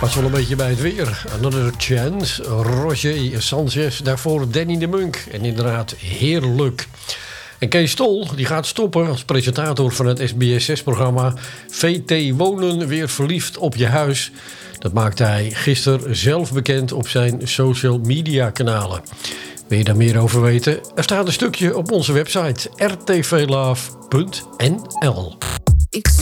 Pas wel een beetje bij het weer. Another Chance, Roger Sanchez, daarvoor Danny de Munk. En inderdaad, heerlijk. En Kees Stol die gaat stoppen als presentator van het SBS6-programma VT Wonen weer verliefd op je huis. Dat maakte hij gisteren zelf bekend op zijn social media kanalen. Wil je daar meer over weten? Er staat een stukje op onze website rtvlove.nl.